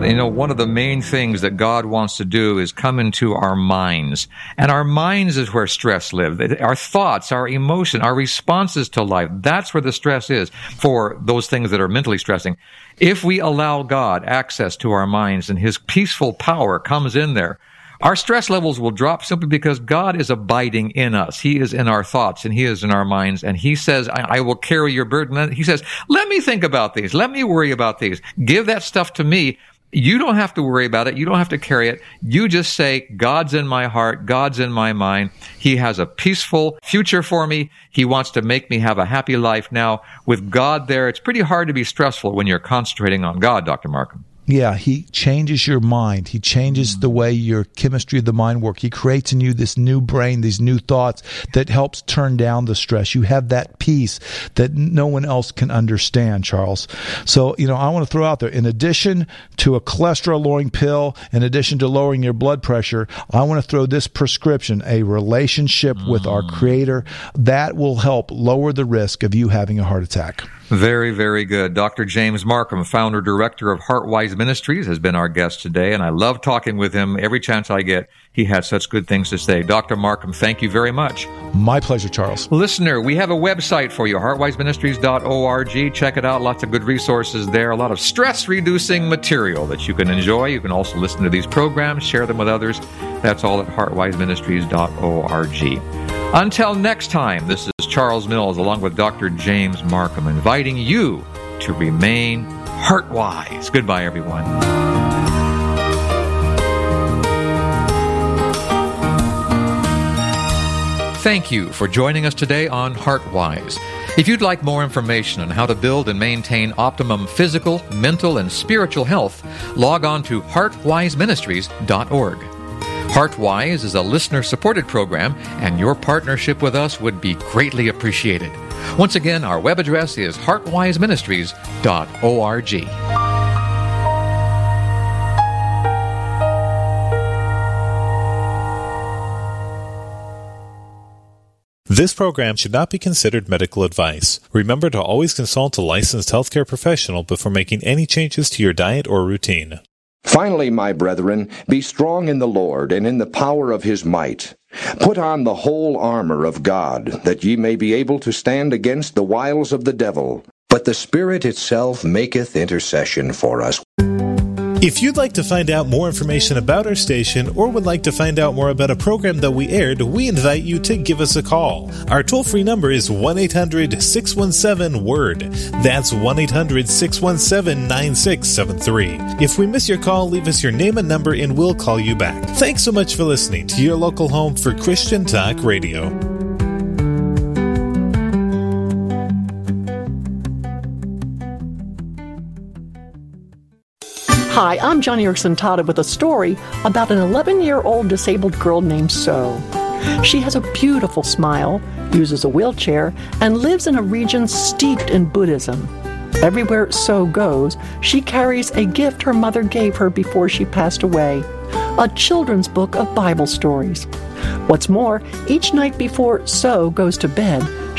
One of the main things that God wants to do is come into our minds. And our minds is where stress lives. Our thoughts, our emotion, our responses to life, that's where the stress is for those things that are mentally stressing. If we allow God access to our minds and His peaceful power comes in there, our stress levels will drop simply because God is abiding in us. He is in our thoughts and He is in our minds. And He says, I will carry your burden. He says, let me think about these. Let me worry about these. Give that stuff to me. You don't have to worry about it. You don't have to carry it. You just say, God's in my heart. God's in my mind. He has a peaceful future for me. He wants to make me have a happy life. Now, with God there, it's pretty hard to be stressful when you're concentrating on God, Dr. Markham. Yeah, He changes your mind. He changes the way your chemistry of the mind works. He creates in you this new brain, these new thoughts that helps turn down the stress. You have that peace that no one else can understand, Charles. So, I want to throw out there, in addition to a cholesterol-lowering pill, in addition to lowering your blood pressure, I want to throw this prescription, a relationship with our Creator, that will help lower the risk of you having a heart attack. Very, very good. Dr. James Markham, founder, director of HeartWise Ministries, has been our guest today, and I love talking with him every chance I get. He has such good things to say. Dr. Markham, thank you very much. My pleasure, Charles. Listener, we have a website for you, heartwiseministries.org. Check it out. Lots of good resources there. A lot of stress-reducing material that you can enjoy. You can also listen to these programs, share them with others. That's all at heartwiseministries.org. Until next time, this is Charles Mills along with Dr. James Markham inviting you to remain heart-wise. Goodbye, everyone. Thank you for joining us today on HeartWise. If you'd like more information on how to build and maintain optimum physical, mental, and spiritual health, log on to heartwiseministries.org. HeartWise is a listener-supported program, and your partnership with us would be greatly appreciated. Once again, our web address is heartwiseministries.org. This program should not be considered medical advice. Remember to always consult a licensed healthcare professional before making any changes to your diet or routine. Finally, my brethren, be strong in the Lord and in the power of His might. Put on the whole armor of God, that ye may be able to stand against the wiles of the devil. But the Spirit itself maketh intercession for us. If you'd like to find out more information about our station or would like to find out more about a program that we aired, we invite you to give us a call. Our toll-free number is 1-800-617-WORD. That's 1-800-617-9673. If we miss your call, leave us your name and number and we'll call you back. Thanks so much for listening to your local home for Christian Talk Radio. Hi, I'm Johnny Erickson Tada with a story about an 11-year-old disabled girl named So. She has a beautiful smile, uses a wheelchair, and lives in a region steeped in Buddhism. Everywhere So goes, she carries a gift her mother gave her before she passed away, a children's book of Bible stories. What's more, each night before So goes to bed,